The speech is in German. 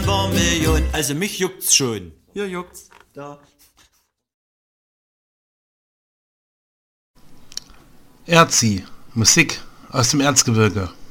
paar Millionen. Also mich juckt's schon. Hier juckt's. Da. Erzi, Musik aus dem Erzgebirge.